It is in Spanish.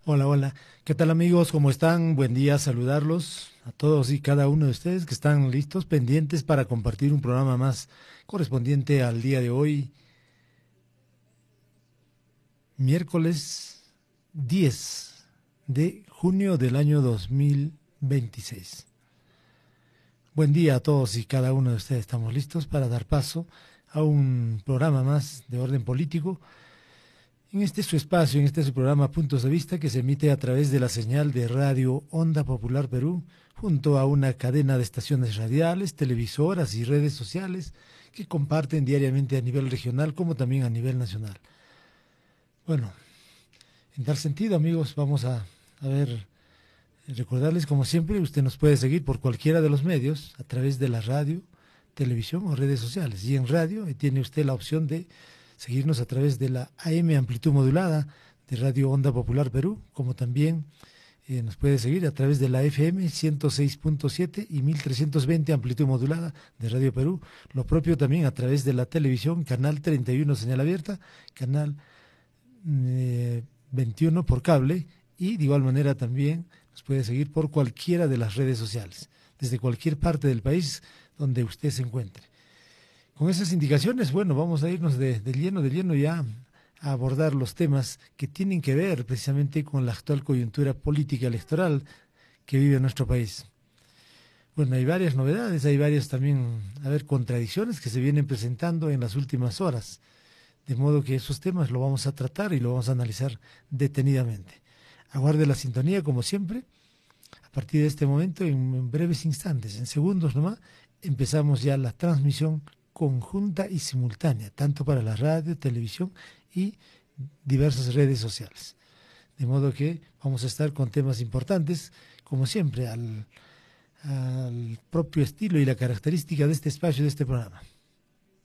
Hola, hola. ¿Qué tal amigos? ¿Cómo están? Buen día, saludarlos a todos y cada uno de ustedes que están listos, pendientes para compartir un programa más correspondiente al día de hoy, miércoles 10 de junio del año 2026. Buen día a todos y cada uno de ustedes. Estamos listos para dar paso a un programa más de orden político en este su espacio, en este su programa Puntos de Vista, que se emite a través de la señal de Radio Onda Popular Perú, junto a una cadena de estaciones radiales, televisoras y redes sociales que comparten diariamente a nivel regional como también a nivel nacional. Bueno, en tal sentido, amigos, vamos a ver, recordarles como siempre, usted nos puede seguir por cualquiera de los medios, a través de la radio, televisión o redes sociales. Y en radio tiene usted la opción de seguirnos a través de la AM amplitud modulada de Radio Onda Popular Perú, como también nos puede seguir a través de la FM 106.7 y 1320 amplitud modulada de Radio Perú. Lo propio también a través de la televisión, canal 31 señal abierta, canal 21 por cable, y de igual manera también nos puede seguir por cualquiera de las redes sociales, desde cualquier parte del país donde usted se encuentre. Con esas indicaciones, bueno, vamos a irnos de lleno ya a abordar los temas que tienen que ver precisamente con la actual coyuntura política electoral que vive nuestro país. Bueno, hay varias novedades, hay varias también, contradicciones que se vienen presentando en las últimas horas, de modo que esos temas lo vamos a tratar y lo vamos a analizar detenidamente. Aguarde la sintonía, como siempre. A partir de este momento, en breves instantes, en segundos nomás, empezamos ya la transmisión conjunta y simultánea, tanto para la radio, televisión y diversas redes sociales. De modo que vamos a estar con temas importantes, como siempre, al propio estilo y la característica de este espacio, de este programa.